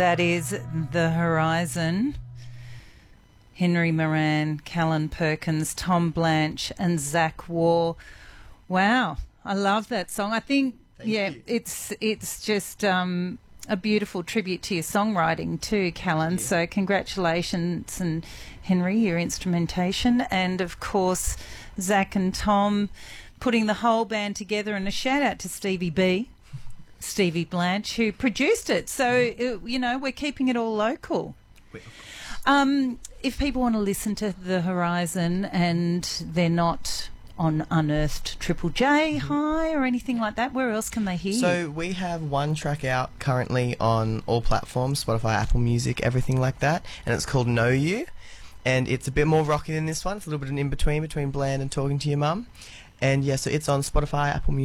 That is The Horizon. Henry Moran, Callan Perkins, Tom Blanche and Zach Waugh. Wow, I love that song. I think, Thank you. it's just a beautiful tribute to your songwriting too, Callan. So congratulations, and Henry, your instrumentation, and of course Zach and Tom putting the whole band together, and a shout out to Stevie Blanche, who produced it. So, we're keeping it all local. If people want to listen to The Horizon and they're not on Unearthed Triple J High or anything like that, where else can they hear you? So we have one track out currently on all platforms, Spotify, Apple Music, everything like that, and it's called Know You, and it's a bit more rocky than this one. It's a little bit an in-between between Bland and Talking to Your Mum. And yeah, so it's on Spotify, Apple Music,